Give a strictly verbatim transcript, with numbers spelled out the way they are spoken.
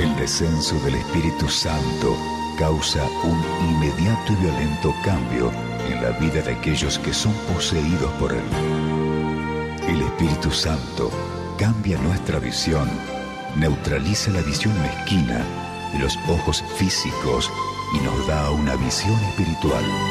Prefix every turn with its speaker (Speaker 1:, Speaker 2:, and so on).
Speaker 1: El descenso del Espíritu Santo causa un inmediato y violento cambio en la vida de aquellos que son poseídos por Él. El Espíritu Santo cambia nuestra visión, neutraliza la visión mezquina de los ojos físicos y nos da una visión espiritual.